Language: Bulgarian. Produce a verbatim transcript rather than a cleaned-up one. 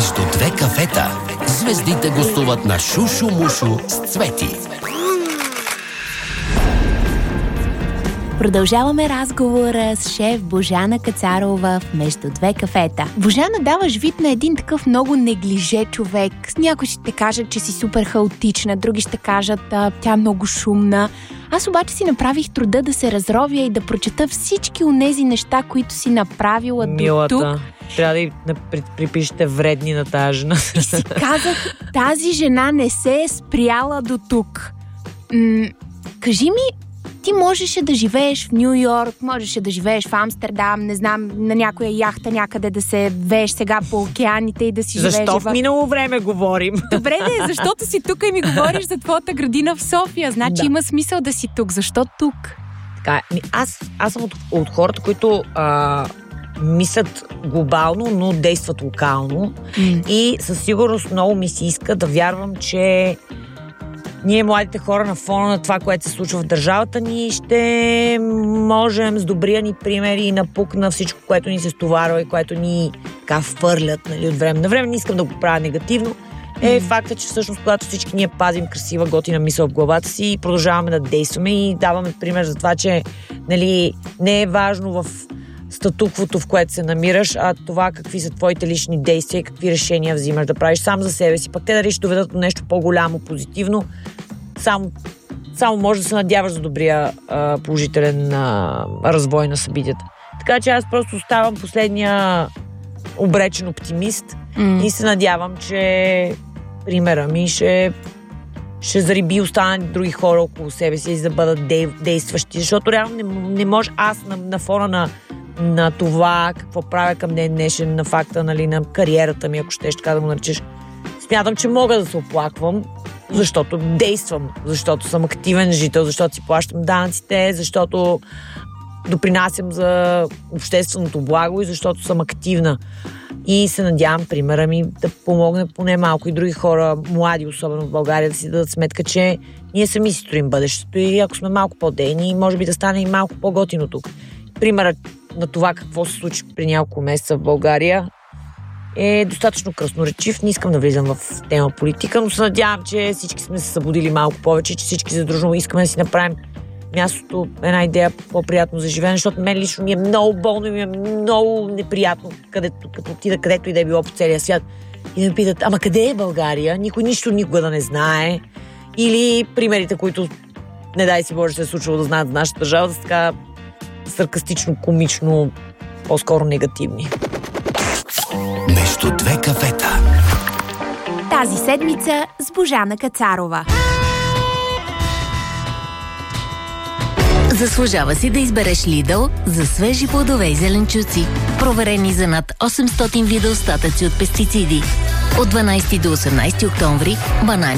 Между две кафета звездите гостуват на Шушу-мушу с Цвети. Продължаваме разговора с шеф Божана Кацарова в Между две кафета. Божана, даваш вид на един такъв много неглиже човек. Някои ще кажат, че си супер хаотична, други ще кажат, а, тя е много шумна. Аз обаче си направих труда да се разровя и да прочета всички онези неща, които си направила Милата. до тук. Трябва да й припишете вредни на тази жена. И си казах, тази жена не се е спряла до тук. М- кажи ми, ти можеше да живееш в Ню Йорк, можеше да живееш в Амстердам, не знам, на някоя яхта някъде да се вееш сега по океаните и да си живееш. Защо в минало време говорим? Добре, не, защото си тук и ми говориш за твоята градина в София. Значи да. Има смисъл да си тук. Защо тук? Така, аз, аз съм от, от хората, които а, мислят глобално, но действат локално. Mm. И със сигурност много ми се иска да вярвам, че ние, младите хора, на фона на това, което се случва в държавата ни, ще можем с добрия ни пример и напук на всичко, което ни се стоварва и което ни така фърлят, нали, от време на време. Не искам да го правя негативно. Е mm. факта, че всъщност, когато всички ние пазим красива, готина мисъл в главата си, продължаваме да действаме и даваме пример за това, че, нали, не е важно в статуквото, в което се намираш, а това какви са твоите лични действия и какви решения взимаш да правиш сам за себе си. Пък те дали ще доведат до нещо по-голямо, позитивно, само, само може да се надяваш за добрия а, положителен а, развой на събитията. Така че аз просто оставам последния обречен оптимист mm. и се надявам, че примера ми ще ще зариби останали други хора около себе си и да бъдат действащи, защото реално не, не може аз на, на фона на на това, какво правя към ден днешен, на факта, нали, на кариерата ми, ако ще така да го наречеш. Смятам, че мога да се оплаквам, защото действам, защото съм активен жител, защото си плащам данъците, защото допринасям за общественото благо и защото съм активна. И се надявам примера ми да помогне поне малко и други хора, млади, особено в България, да си дадат сметка, че ние сами си строим бъдещето и ако сме малко по-дейни, може би да стане и малко по-готино тук. Примерът на това какво се случи при няколко месеца в България е достатъчно красноречив. Не искам да влизам в тема политика, но се надявам, че всички сме се събудили малко повече, че всички задружно искаме да си направим мястото, една идея по-приятно за живеене, защото мен лично ми е много болно и ми е много неприятно, където, като отида където и да е било по целия свят. И да ме питат, ама къде е България? Никой нищо никога да не знае. Или примерите, които не дай си Боже се е случило да знаят за нашата държава, да са така саркастично, комично, по-скоро негативни. Между две кафета. Тази седмица с Божана Кацарова. Заслужава си да избереш Lidl за свежи плодове и зеленчуци. Проверени за над осемстотин вида остатъци от пестициди. От дванайсети до осемнайсети октомври банани